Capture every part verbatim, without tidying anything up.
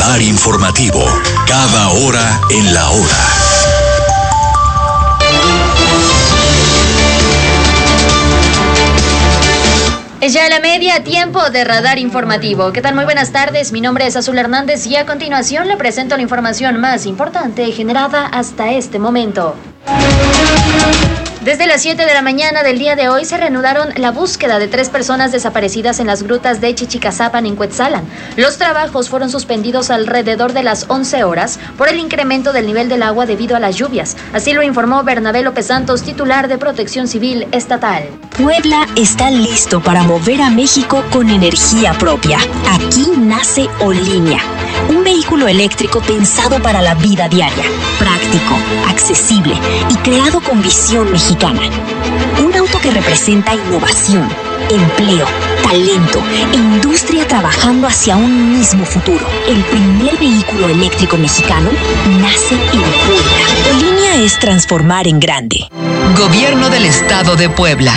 Radar informativo. Cada hora en la hora. Es ya la media, tiempo de Radar informativo. ¿Qué tal? Muy buenas tardes, mi nombre es Azul Hernández y a continuación le presento la información más importante generada hasta este momento. Desde las siete de la mañana del día de hoy se reanudaron la búsqueda de tres personas desaparecidas en las grutas de Chichicazapan en Cuetzalan. Los trabajos fueron suspendidos alrededor de las once horas por el incremento del nivel del agua debido a las lluvias. Así lo informó Bernabé López Santos, titular de Protección Civil Estatal. Puebla está listo para mover a México con energía propia. Aquí nace Olinia, un vehículo eléctrico pensado para la vida diaria, práctico, accesible y creado con visión mexicana. Un auto que representa innovación, empleo, talento e industria trabajando hacia un mismo futuro. El primer vehículo eléctrico mexicano nace en Puebla. Olinia es transformar en grande. Gobierno del Estado de Puebla.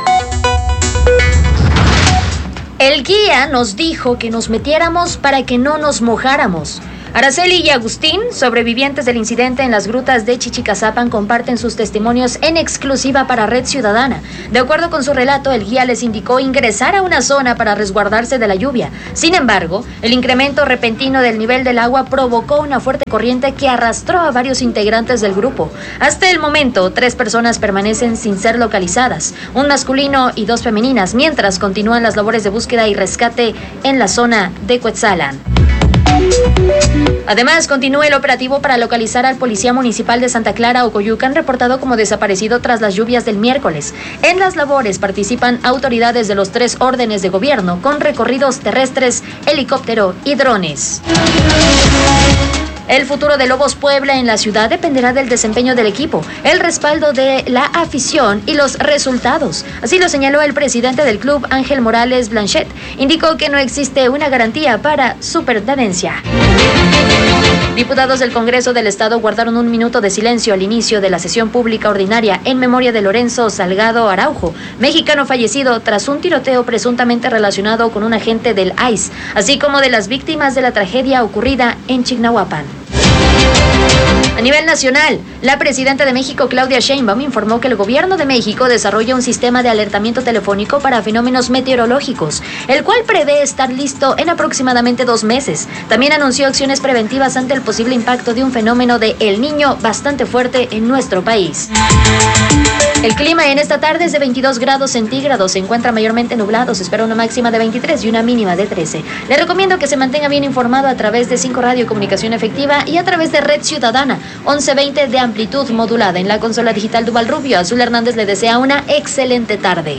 El guía nos dijo que nos metiéramos para que no nos mojáramos. Araceli y Agustín, sobrevivientes del incidente en las grutas de Chichicazapan, comparten sus testimonios en exclusiva para Red Ciudadana. De acuerdo con su relato, el guía les indicó ingresar a una zona para resguardarse de la lluvia. Sin embargo, el incremento repentino del nivel del agua provocó una fuerte corriente que arrastró a varios integrantes del grupo. Hasta el momento, tres personas permanecen sin ser localizadas, un masculino y dos femeninas, mientras continúan las labores de búsqueda y rescate en la zona de Cuetzalan. Además, continúa el operativo para localizar al policía municipal de Santa Clara, Ocoyucan, reportado como desaparecido tras las lluvias del miércoles. En las labores participan autoridades de los tres órdenes de gobierno con recorridos terrestres, helicóptero y drones. El futuro de Lobos Puebla en la ciudad dependerá del desempeño del equipo, el respaldo de la afición y los resultados. Así lo señaló el presidente del club, Ángel Morales Blanchet. Indicó que no existe una garantía para su pertenencia. Diputados del Congreso del Estado guardaron un minuto de silencio al inicio de la sesión pública ordinaria en memoria de Lorenzo Salgado Araujo, mexicano fallecido tras un tiroteo presuntamente relacionado con un agente del I C E, así como de las víctimas de la tragedia ocurrida en Chignahuapan. A nivel nacional, la presidenta de México, Claudia Sheinbaum, informó que el gobierno de México desarrolla un sistema de alertamiento telefónico para fenómenos meteorológicos, el cual prevé estar listo en aproximadamente dos meses. También anunció acciones preventivas ante el posible impacto de un fenómeno de El Niño bastante fuerte en nuestro país. El clima en esta tarde es de veintidós grados centígrados, se encuentra mayormente nublado, se espera una máxima de veintitrés y una mínima de trece. Le recomiendo que se mantenga bien informado a través de cinco Radio Comunicación Efectiva y a través de Red Ciudadana, once veinte de amplitud modulada. En la consola digital Duval Rubio, Azul Hernández le desea una excelente tarde.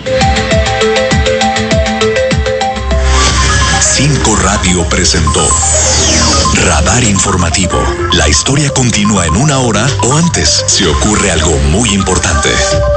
cinco Radio presentó Radar informativo. La historia continúa en una hora o antes si ocurre algo muy importante.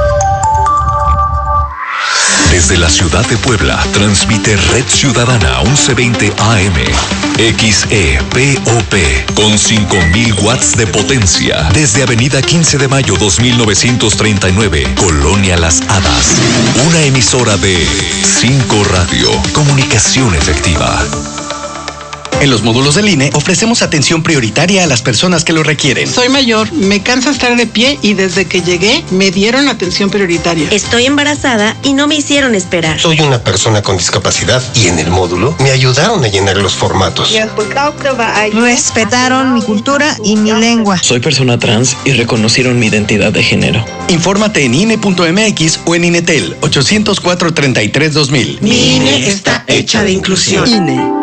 Desde la ciudad de Puebla, transmite Red Ciudadana once veinte A M, X E P O P, con cinco mil watts de potencia. Desde Avenida quince de mayo dos mil novecientos treinta y nueve, Colonia Las Hadas. Una emisora de cinco Radio, comunicación efectiva. En los módulos del I N E ofrecemos atención prioritaria a las personas que lo requieren. Soy mayor, me cansa estar de pie y desde que llegué me dieron atención prioritaria. Estoy embarazada y no me hicieron esperar. Soy una persona con discapacidad y en el módulo me ayudaron a llenar los formatos. Respetaron mi cultura y mi lengua. Soy persona trans y reconocieron mi identidad de género. Infórmate en I N E punto M X o en INETEL ochocientos cuatro treinta y tres dos mil. Mi I N E está hecha de inclusión. I N E.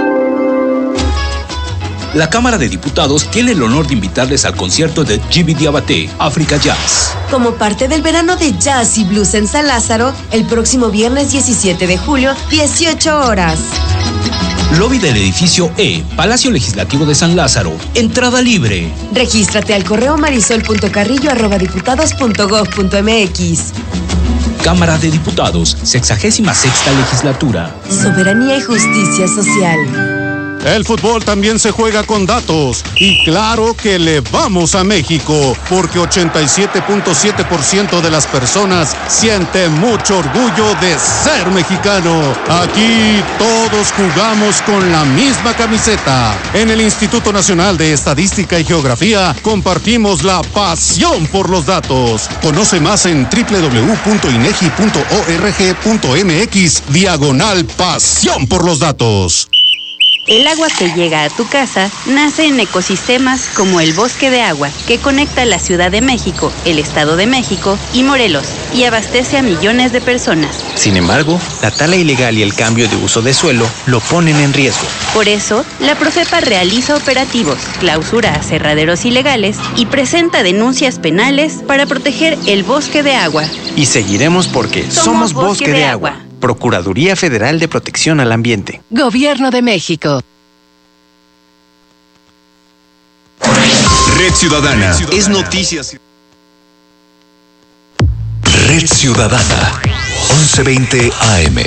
La Cámara de Diputados tiene el honor de invitarles al concierto de Jimmy Diabaté, África Jazz. Como parte del verano de Jazz y Blues en San Lázaro, el próximo viernes diecisiete de julio, dieciocho horas. Lobby del edificio E, Palacio Legislativo de San Lázaro. Entrada libre. Regístrate al correo marisol punto carrillo arroba diputados punto gob punto mx. Cámara de Diputados, sexagésima sexta legislatura. Soberanía y justicia social. El fútbol también se juega con datos y claro que le vamos a México porque ochenta y siete punto siete por ciento de las personas siente mucho orgullo de ser mexicano. Aquí todos jugamos con la misma camiseta. En el Instituto Nacional de Estadística y Geografía compartimos la pasión por los datos. Conoce más en doble u doble u doble u punto inegi punto org punto mx diagonal pasión por los datos. El agua que llega a tu casa nace en ecosistemas como el Bosque de Agua, que conecta la Ciudad de México, el Estado de México y Morelos, y abastece a millones de personas. Sin embargo, la tala ilegal y el cambio de uso de suelo lo ponen en riesgo. Por eso, la Profepa realiza operativos, clausura aserraderos ilegales y presenta denuncias penales para proteger el Bosque de Agua. Y seguiremos porque somos, somos Bosque, Bosque de, de Agua. Agua. Procuraduría Federal de Protección al Ambiente. Gobierno de México. Red Ciudadana es noticias. Red Ciudadana, once veinte A M.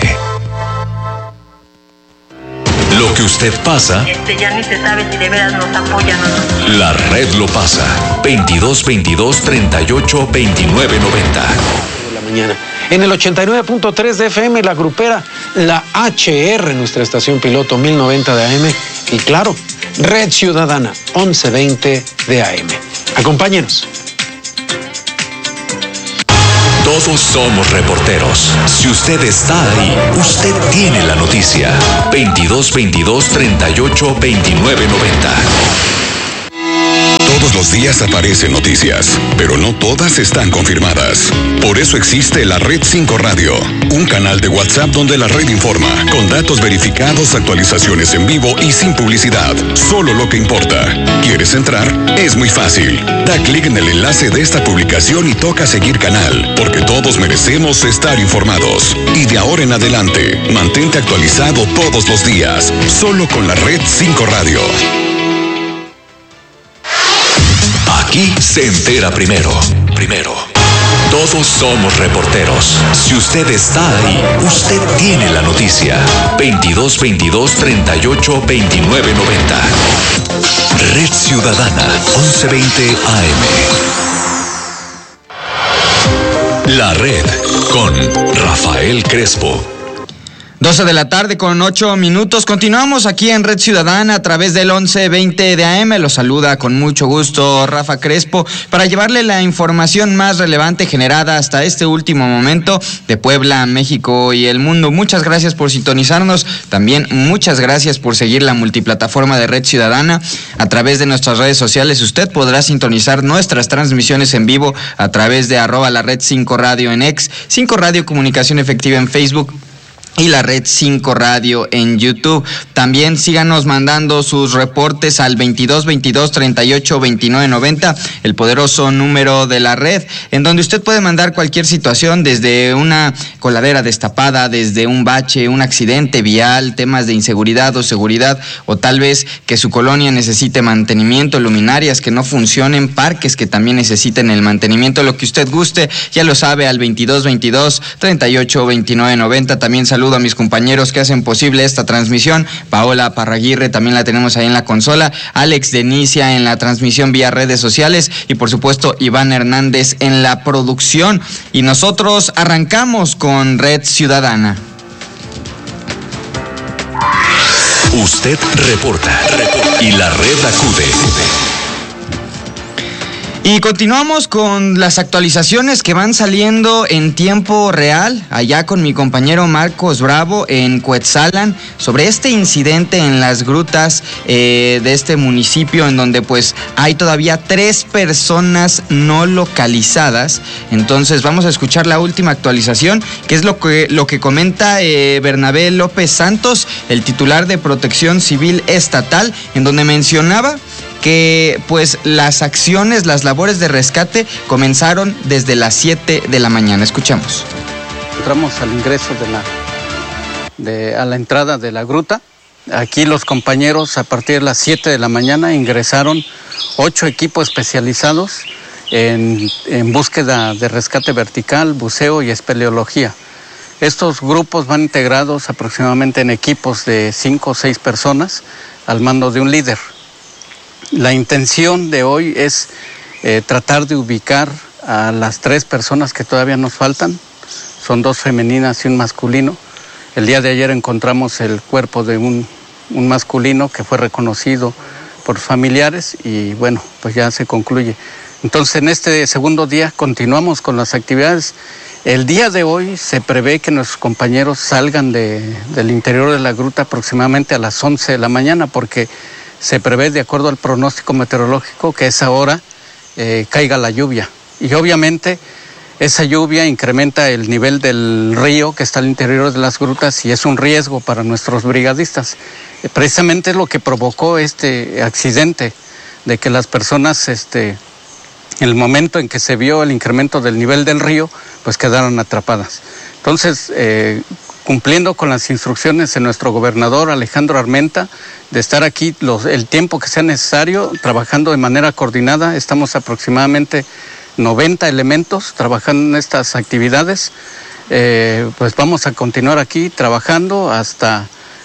Lo que usted pasa, este ya ni se sabe si de veras nos apoyan o no. La red lo pasa. veintidós veintidós treinta y ocho veintinueve noventa. De la mañana. En el ochenta y nueve punto tres de F M, la grupera, la H R, nuestra estación piloto mil noventa de A M. Y claro, Red Ciudadana, once veinte de A M. Acompáñenos. Todos somos reporteros. Si usted está ahí, usted tiene la noticia. veintidós veintidós treinta y ocho veintinueve noventa. Todos los días aparecen noticias, pero no todas están confirmadas. Por eso existe la Red cinco Radio, un canal de WhatsApp donde la red informa, con datos verificados, actualizaciones en vivo y sin publicidad. Solo lo que importa. ¿Quieres entrar? Es muy fácil. Da clic en el enlace de esta publicación y toca seguir canal, porque todos merecemos estar informados. Y de ahora en adelante, mantente actualizado todos los días, solo con la Red cinco Radio. Aquí se entera primero. Primero. Todos somos reporteros. Si usted está ahí, usted tiene la noticia. veintidós veintidós treinta y ocho veintinueve noventa. Red Ciudadana, once veinte A M. La Red con Rafael Crespo. doce de la tarde con ocho minutos. Continuamos aquí en Red Ciudadana a través del once veinte de A M. Los saluda con mucho gusto Rafa Crespo para llevarle la información más relevante generada hasta este último momento de Puebla, México y el mundo. Muchas gracias por sintonizarnos. También muchas gracias por seguir la multiplataforma de Red Ciudadana. A través de nuestras redes sociales usted podrá sintonizar nuestras transmisiones en vivo a través de arroba la Red cinco Radio en X, cinco Radio Comunicación Efectiva en Facebook y la Red cinco Radio en YouTube. También síganos mandando sus reportes al veintidós veintidós treinta y ocho veintinueve noventa, el poderoso número de la red, en donde usted puede mandar cualquier situación, desde una coladera destapada, desde un bache, un accidente vial, temas de inseguridad o seguridad, o tal vez que su colonia necesite mantenimiento, luminarias que no funcionen, parques que también necesiten el mantenimiento, lo que usted guste, ya lo sabe, al veintidós veintidós treinta y ocho veintinueve noventa. También saludo a mis compañeros que hacen posible esta transmisión. Paola Parraguirre también la tenemos ahí en la consola, Alex Denicia en la transmisión vía redes sociales y por supuesto Iván Hernández en la producción. Y nosotros arrancamos con Red Ciudadana. Usted reporta, reporta y la red acude. Y continuamos con las actualizaciones que van saliendo en tiempo real, allá con mi compañero Marcos Bravo en Cuetzalan, sobre este incidente en las grutas eh, de este municipio, en donde pues hay todavía tres personas no localizadas. Entonces vamos a escuchar la última actualización, que es lo que, lo que comenta eh, Bernabé López Santos, el titular de Protección Civil Estatal, en donde mencionaba que pues las acciones, las labores de rescate comenzaron desde las siete de la mañana. Escuchamos. Entramos al ingreso de la, de, a la entrada de la gruta. Aquí los compañeros a partir de las siete de la mañana ingresaron ocho equipos especializados en, en búsqueda de rescate vertical, buceo y espeleología. Estos grupos van integrados aproximadamente en equipos de cinco o seis personas. al mando de un líder. La intención de hoy es eh, tratar de ubicar a las tres personas que todavía nos faltan. Son dos femeninas y un masculino. El día de ayer encontramos el cuerpo de un, un masculino que fue reconocido por familiares y bueno, pues ya se concluye. Entonces en este segundo día continuamos con las actividades. El día de hoy se prevé que nuestros compañeros salgan de, del interior de la gruta aproximadamente a las once de la mañana porque se prevé, de acuerdo al pronóstico meteorológico, que a esa hora eh, caiga la lluvia. Y obviamente esa lluvia incrementa el nivel del río que está al interior de las grutas y es un riesgo para nuestros brigadistas. Eh, precisamente es lo que provocó este accidente, de que las personas, este, en el momento en que se vio el incremento del nivel del río, pues quedaron atrapadas. Entonces, eh, cumpliendo con las instrucciones de nuestro gobernador Alejandro Armenta, de estar aquí los, el tiempo que sea necesario, trabajando de manera coordinada, estamos aproximadamente noventa elementos trabajando en estas actividades, eh, pues vamos a continuar aquí trabajando hasta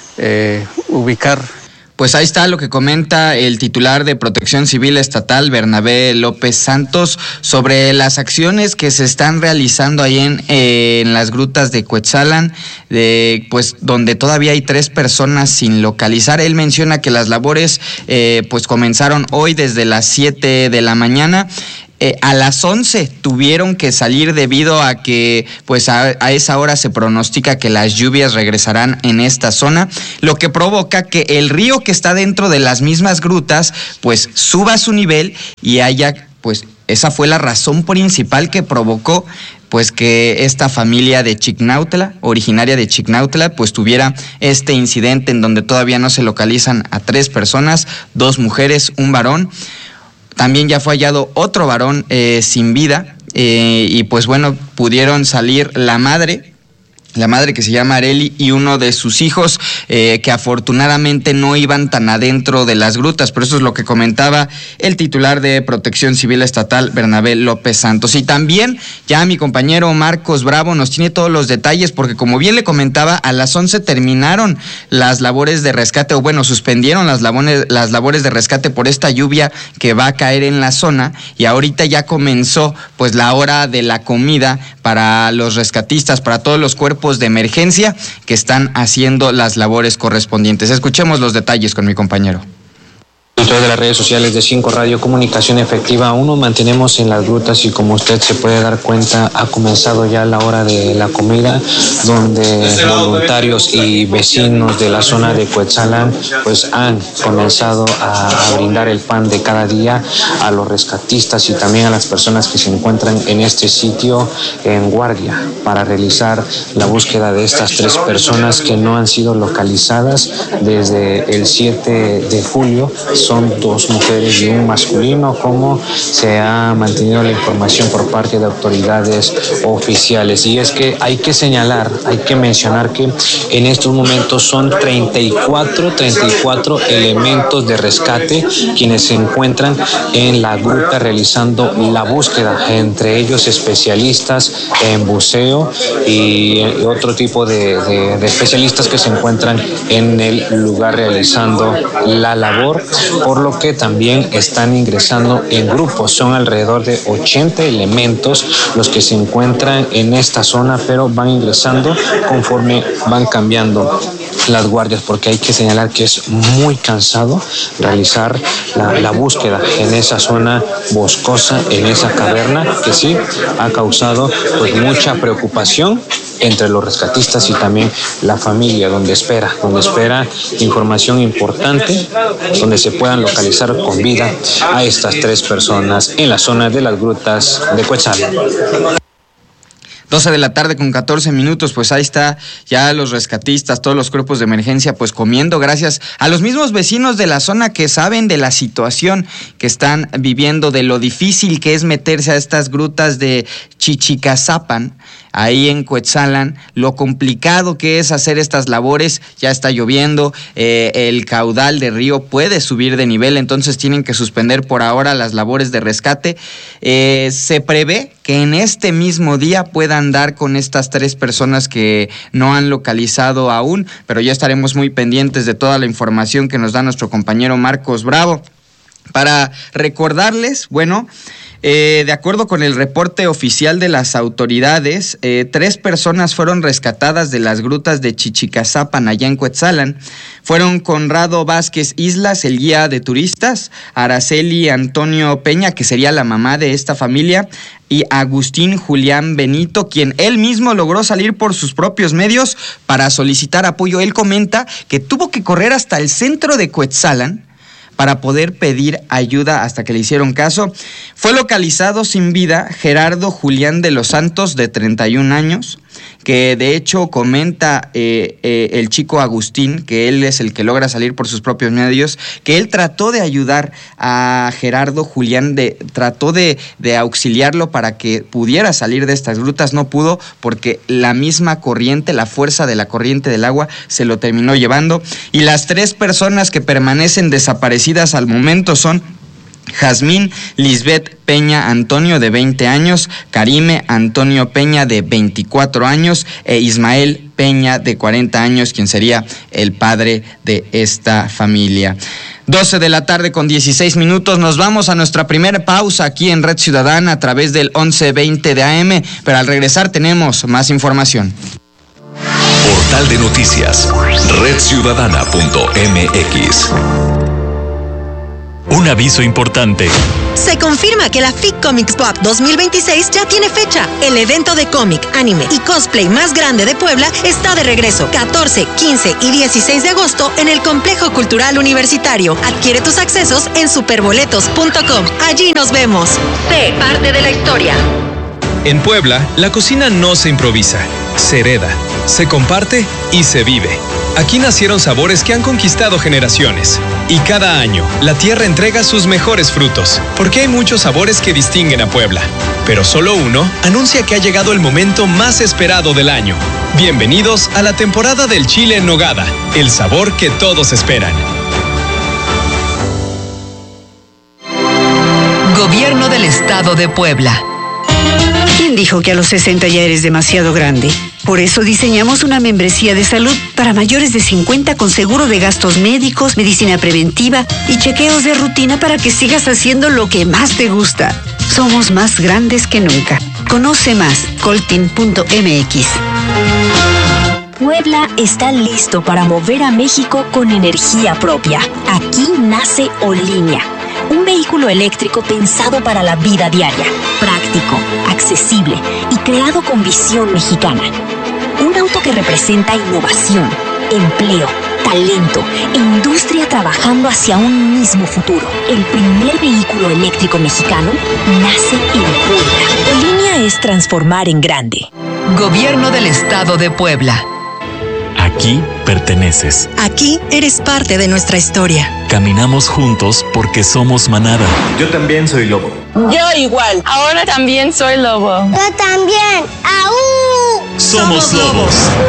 eh, ubicar. Pues ahí está lo que comenta el titular de Protección Civil Estatal, Bernabé López Santos, sobre las acciones que se están realizando ahí en, eh, en las grutas de Cuetzalan, de, pues donde todavía hay tres personas sin localizar. Él menciona que las labores eh, pues comenzaron hoy desde las siete de la mañana. Eh, a las once tuvieron que salir debido a que pues a, a esa hora se pronostica que las lluvias regresarán en esta zona, lo que provoca que el río que está dentro de las mismas grutas pues suba su nivel y haya, pues esa fue la razón principal que provocó pues que esta familia de Chicnautla, originaria de Chicnautla, pues tuviera este incidente en donde todavía no se localizan a tres personas, dos mujeres, un varón. También ya fue hallado otro varón eh, sin vida eh, y pues bueno, pudieron salir la madre, la madre que se llama Areli y uno de sus hijos eh, que afortunadamente no iban tan adentro de las grutas, pero eso es lo que comentaba el titular de Protección Civil Estatal, Bernabé López Santos. Y también ya mi compañero Marcos Bravo nos tiene todos los detalles porque como bien le comentaba, a las once terminaron las labores de rescate o bueno, suspendieron las labores, las labores de rescate por esta lluvia que va a caer en la zona y ahorita ya comenzó pues la hora de la comida para los rescatistas, para todos los cuerpos de emergencia que están haciendo las labores correspondientes. Escuchemos los detalles con mi compañero. A través de las redes sociales de Cinco Radio Comunicación Efectiva uno mantenemos en las grutas y como usted se puede dar cuenta ha comenzado ya la hora de la comida donde voluntarios y vecinos de la zona de Cuetzalan pues han comenzado a, a brindar el pan de cada día a los rescatistas y también a las personas que se encuentran en este sitio en guardia para realizar la búsqueda de estas tres personas que no han sido localizadas desde el siete de julio. Son dos mujeres y un masculino, como se ha mantenido la información por parte de autoridades oficiales. Y es que hay que señalar, hay que mencionar que en estos momentos son treinta y cuatro elementos de rescate quienes se encuentran en la gruta realizando la búsqueda, entre ellos especialistas en buceo y otro tipo de, de, de especialistas que se encuentran en el lugar realizando la labor, por lo que también están ingresando en grupos. Son alrededor de ochenta elementos los que se encuentran en esta zona, pero van ingresando conforme van cambiando las guardias, porque hay que señalar que es muy cansado realizar la, la búsqueda en esa zona boscosa, en esa caverna, que sí ha causado pues mucha preocupación entre los rescatistas y también la familia, donde espera, donde espera información importante, donde se puedan localizar con vida a estas tres personas en la zona de las grutas de Cuetzalan. doce de la tarde con catorce minutos, pues ahí está ya los rescatistas, todos los cuerpos de emergencia pues comiendo, gracias a los mismos vecinos de la zona que saben de la situación que están viviendo, de lo difícil que es meterse a estas grutas de Chichicazapan. ahí en Cuetzalan, lo complicado que es hacer estas labores. Ya está lloviendo, eh, el caudal del río puede subir de nivel, entonces tienen que suspender por ahora las labores de rescate. Eh, se prevé que en este mismo día puedan dar con estas tres personas que no han localizado aún, pero ya estaremos muy pendientes de toda la información que nos da nuestro compañero Marcos Bravo. Para recordarles, bueno, eh, de acuerdo con el reporte oficial de las autoridades, eh, tres personas fueron rescatadas de las grutas de Chichicazapan, allá en Cuetzalan. Fueron Conrado Vázquez Islas, el guía de turistas, Araceli Antonio Peña, que sería la mamá de esta familia, y Agustín Julián Benito, quien él mismo logró salir por sus propios medios para solicitar apoyo. Él comenta que tuvo que correr hasta el centro de Cuetzalan para poder pedir ayuda hasta que le hicieron caso. Fue localizado sin vida Gerardo Julián de los Santos, de treinta y un años, que de hecho comenta eh, eh, el chico Agustín, que él es el que logra salir por sus propios medios, que él trató de ayudar a Gerardo Julián, de, trató de, de auxiliarlo para que pudiera salir de estas grutas. No pudo porque la misma corriente, la fuerza de la corriente del agua se lo terminó llevando. Y las tres personas que permanecen desaparecidas al momento son Jazmín Lisbeth Peña Antonio, de veinte años, Karime Antonio Peña, de veinticuatro años, e Ismael Peña, de cuarenta años, quien sería el padre de esta familia. doce de la tarde con dieciséis minutos, nos vamos a nuestra primera pausa aquí en Red Ciudadana a través del once veinte de A M, pero al regresar tenemos más información. Portal de noticias, red ciudadana punto m x. Un aviso importante. Se confirma que la F I C Comics Pop dos mil veintiséis ya tiene fecha. El evento de cómic, anime y cosplay más grande de Puebla está de regreso. catorce, quince y dieciséis de agosto en el Complejo Cultural Universitario. Adquiere tus accesos en superboletos punto com. Allí nos vemos. Sé parte de la historia. En Puebla, la cocina no se improvisa, se hereda, se comparte y se vive. Aquí nacieron sabores que han conquistado generaciones. Y cada año, la tierra entrega sus mejores frutos, porque hay muchos sabores que distinguen a Puebla. Pero solo uno anuncia que ha llegado el momento más esperado del año. Bienvenidos a la temporada del chile en nogada, el sabor que todos esperan. Gobierno del Estado de Puebla. ¿Quién dijo que a los sesenta ya eres demasiado grande? Por eso diseñamos una membresía de salud para mayores de cincuenta con seguro de gastos médicos, medicina preventiva y chequeos de rutina para que sigas haciendo lo que más te gusta. Somos más grandes que nunca. Conoce más, coltin punto m x. Puebla está listo para mover a México con energía propia. Aquí nace Olinia, un vehículo eléctrico pensado para la vida diaria, práctico, accesible y creado con visión mexicana. Un auto que representa innovación, empleo, talento e industria trabajando hacia un mismo futuro. El primer vehículo eléctrico mexicano nace en Puebla. Olinia es transformar en grande. Gobierno del Estado de Puebla. Aquí perteneces. Aquí eres parte de nuestra historia. Caminamos juntos porque somos manada. Yo también soy lobo. Yo igual. Ahora también soy lobo. Yo también. ¡Aú! Somos lobos.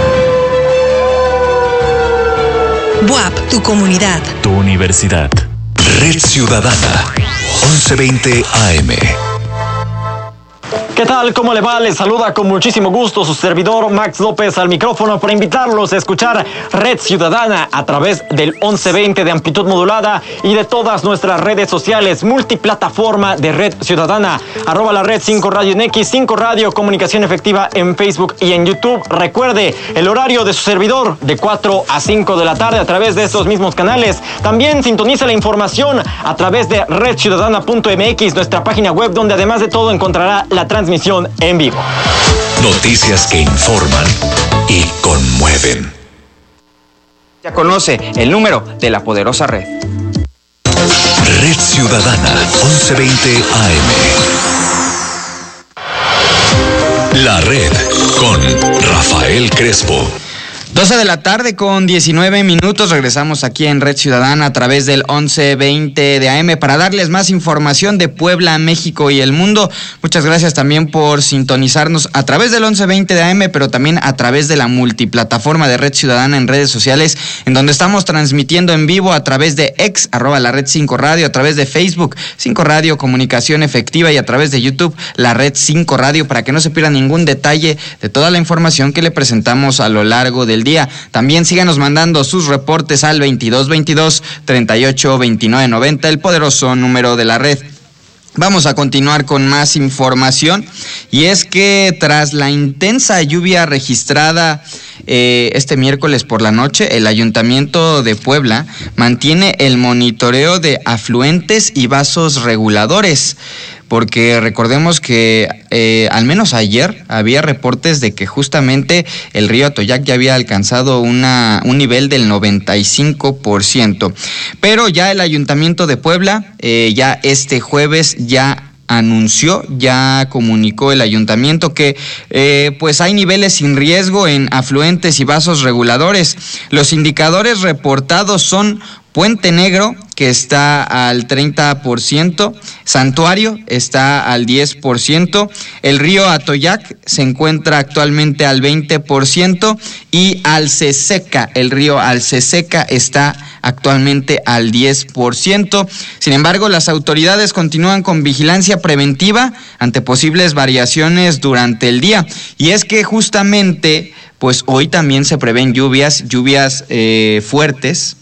B U A P, tu comunidad. Tu universidad. Red Ciudadana. once veinte A M. ¿Qué tal? ¿Cómo le va? Les saluda con muchísimo gusto su servidor Max López al micrófono para invitarlos a escuchar Red Ciudadana a través del once veinte de amplitud modulada y de todas nuestras redes sociales, multiplataforma de Red Ciudadana, arroba la red cinco Radio en X, cinco Radio, comunicación efectiva en Facebook y en YouTube. Recuerde el horario de su servidor de cuatro a cinco de la tarde a través de estos mismos canales. También sintoniza la información a través de red ciudadana punto m x, nuestra página web, donde además de todo encontrará la transmisión en vivo. Noticias que informan y conmueven. Ya conoce el número de la poderosa red. Red Ciudadana, once veinte A M. La red con Rafael Crespo. doce de la tarde con diecinueve minutos, regresamos aquí en Red Ciudadana a través del once veinte de A M para darles más información de Puebla, México y el mundo. Muchas gracias también por sintonizarnos a través del once veinte de A M, pero también a través de la multiplataforma de Red Ciudadana en redes sociales, en donde estamos transmitiendo en vivo a través de X, arroba la Red cinco Radio, a través de Facebook, cinco Radio Comunicación Efectiva, y a través de YouTube, la Red cinco Radio, para que no se pierda ningún detalle de toda la información que le presentamos a lo largo del día. También síganos mandando sus reportes al veintidós veintidós treinta y ocho veintinueve noventa, el poderoso número de la red. Vamos a continuar con más información, y es que tras la intensa lluvia registrada eh, este miércoles por la noche, el Ayuntamiento de Puebla mantiene el monitoreo de afluentes y vasos reguladores, porque recordemos que eh, al menos ayer había reportes de que justamente el río Atoyac ya había alcanzado una, un nivel del noventa y cinco por ciento. Pero ya el Ayuntamiento de Puebla, eh, ya este jueves ya anunció, ya comunicó el ayuntamiento que eh, pues hay niveles sin riesgo en afluentes y vasos reguladores. Los indicadores reportados son Puente Negro, que está al treinta por ciento, Santuario está al diez por ciento, el río Atoyac se encuentra actualmente al veinte por ciento y Alceseca, el río Alceseca está actualmente al diez por ciento. Sin embargo, las autoridades continúan con vigilancia preventiva ante posibles variaciones durante el día, y es que justamente pues hoy también se prevén lluvias, lluvias eh, fuertes.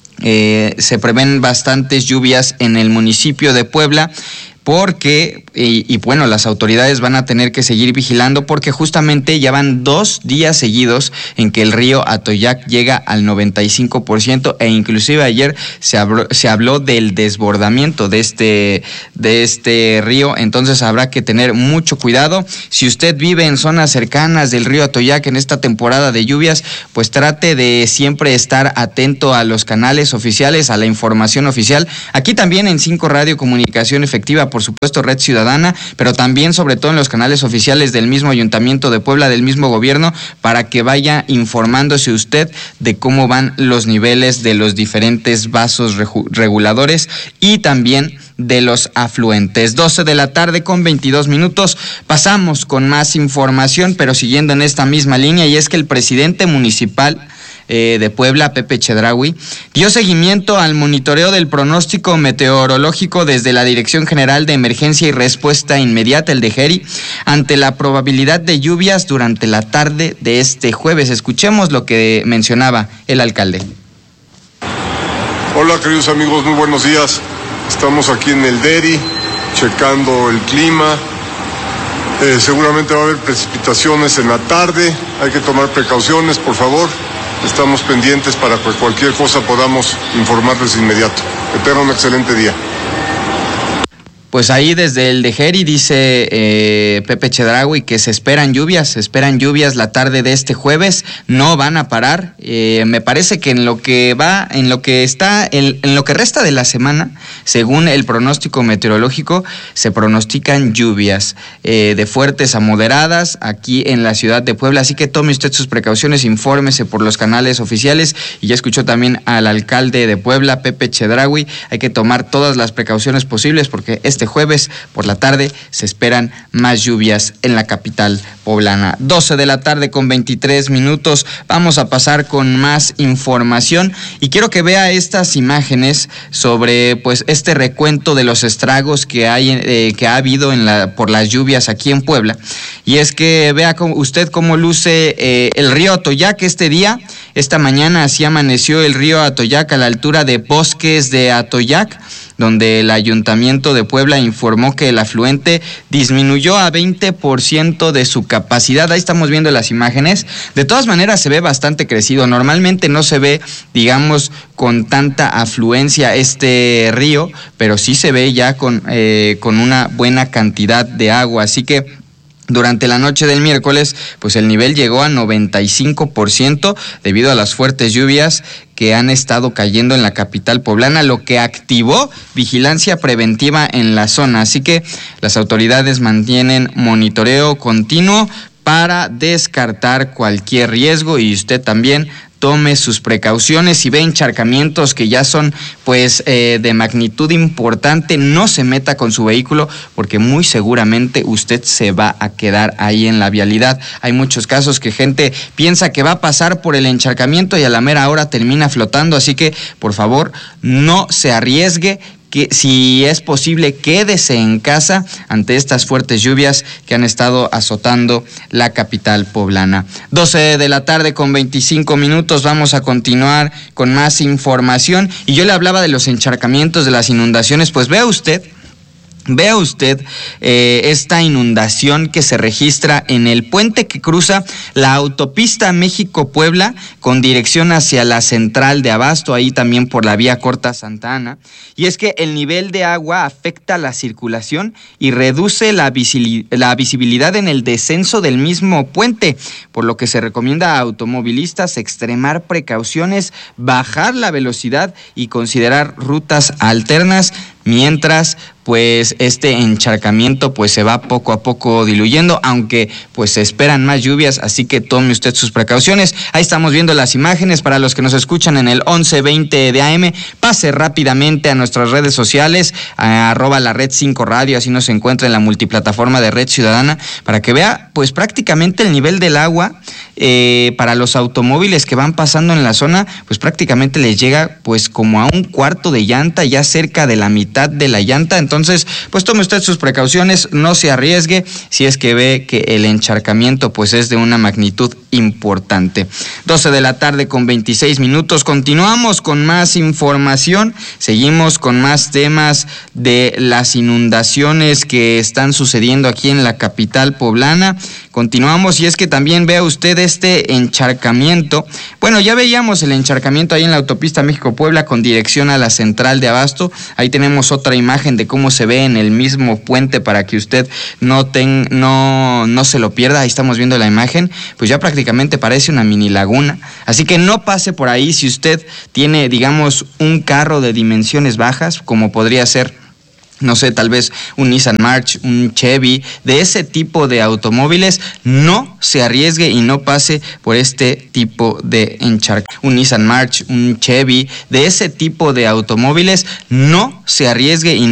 Eh, se prevén bastantes lluvias en el municipio de Puebla, porque, y, y bueno, las autoridades van a tener que seguir vigilando, porque justamente ya van dos días seguidos en que el río Atoyac llega al noventa y cinco por ciento, e inclusive ayer se habló, se habló del desbordamiento de este, de este río. Entonces habrá que tener mucho cuidado. Si usted vive en zonas cercanas del río Atoyac en esta temporada de lluvias, pues trate de siempre estar atento a los canales oficiales, a la información oficial. Aquí también en cinco Radio Comunicación Efectiva, por supuesto Red Ciudadana, pero también sobre todo en los canales oficiales del mismo Ayuntamiento de Puebla, del mismo gobierno, para que vaya informándose usted de cómo van los niveles de los diferentes vasos reguladores y también de los afluentes. doce de la tarde con veintidós minutos, pasamos con más información, pero siguiendo en esta misma línea, y es que el presidente municipal Eh, de Puebla, Pepe Chedraui, dio seguimiento al monitoreo del pronóstico meteorológico desde la Dirección General de Emergencia y Respuesta Inmediata, el DEGERI, ante la probabilidad de lluvias durante la tarde de este jueves. Escuchemos lo que mencionaba el alcalde. Hola, queridos amigos, muy buenos días. Estamos aquí en el DERI, checando el clima. Eh, seguramente va a haber precipitaciones en la tarde. Hay que tomar precauciones, por favor. Estamos pendientes para que cualquier cosa podamos informarles de inmediato. Que tengan un excelente día. Pues ahí desde el DEGERI dice eh, Pepe Chedraui que se esperan lluvias, se esperan lluvias la tarde de este jueves, no van a parar. Eh, me parece que en lo que va, en lo que está, en, en lo que resta de la semana, según el pronóstico meteorológico, se pronostican lluvias eh, de fuertes a moderadas aquí en la ciudad de Puebla. Así que tome usted sus precauciones, infórmese por los canales oficiales, y ya escuchó también al alcalde de Puebla, Pepe Chedraui. Hay que tomar todas las precauciones posibles porque es Este jueves por la tarde se esperan más lluvias en la capital poblana. doce de la tarde con veintitrés minutos. Vamos a pasar con más información y quiero que vea estas imágenes sobre pues este recuento de los estragos que hay eh, que ha habido en la por las lluvias aquí en Puebla. Y es que vea como, usted cómo luce eh, el río Atoyac este día. Esta mañana así amaneció el río Atoyac a la altura de Bosques de Atoyac, donde el Ayuntamiento de Puebla informó que el afluente disminuyó a veinte por ciento de su capacidad. Ahí estamos viendo las imágenes. De todas maneras se ve bastante crecido. Normalmente no se ve, digamos, con tanta afluencia este río, pero sí se ve ya con, eh, con una buena cantidad de agua. Así que durante la noche del miércoles, pues el nivel llegó a noventa y cinco por ciento debido a las fuertes lluvias que han estado cayendo en la capital poblana, lo que activó vigilancia preventiva en la zona. Así que las autoridades mantienen monitoreo continuo para descartar cualquier riesgo y usted también tome sus precauciones. Si ve encharcamientos que ya son pues eh, de magnitud importante, no se meta con su vehículo porque muy seguramente usted se va a quedar ahí en la vialidad. Hay muchos casos que gente piensa que va a pasar por el encharcamiento y a la mera hora termina flotando, así que por favor no se arriesgue. Que si es posible, quédese en casa ante estas fuertes lluvias que han estado azotando la capital poblana. doce de la tarde con veinticinco minutos, vamos a continuar con más información. Y yo le hablaba de los encharcamientos, de las inundaciones, pues vea usted, Vea usted eh, esta inundación que se registra en el puente que cruza la autopista México-Puebla con dirección hacia la central de Abasto, ahí también por la vía corta Santa Ana. Y es que el nivel de agua afecta la circulación y reduce la, visili- la visibilidad en el descenso del mismo puente, por lo que se recomienda a automovilistas extremar precauciones, bajar la velocidad y considerar rutas alternas, mientras pues este encharcamiento pues se va poco a poco diluyendo, aunque pues se esperan más lluvias, así que tome usted sus precauciones. Ahí estamos viendo las imágenes para los que nos escuchan en el once veinte de A M. Pase rápidamente a nuestras redes sociales, a arroba la Red cinco Radio, así nos encuentra en la multiplataforma de Red Ciudadana, para que vea pues prácticamente el nivel del agua eh, para los automóviles que van pasando en la zona, pues prácticamente les llega pues como a un cuarto de llanta, ya cerca de la mitad de la llanta. Entonces pues tome usted sus precauciones, no se arriesgue si es que ve que el encharcamiento pues es de una magnitud importante. doce de la tarde con veintiséis minutos, continuamos con más información, seguimos con más temas de las inundaciones que están sucediendo aquí en la capital poblana. Continuamos, y es que también vea usted este encharcamiento. Bueno, ya veíamos el encharcamiento ahí en la autopista México-Puebla con dirección a la central de Abasto. Ahí tenemos otra imagen de cómo se ve en el mismo puente para que usted no, ten, no, no se lo pierda. Ahí estamos viendo la imagen, pues ya prácticamente parece una mini laguna. Así que no pase por ahí si usted tiene, digamos, un carro de dimensiones bajas, como podría ser, no sé, tal vez un Nissan March, un Chevy, de ese tipo de automóviles. No se arriesgue y no pase por este tipo de encharcamiento. Un Nissan March, un Chevy, de ese tipo de automóviles, no se arriesgue y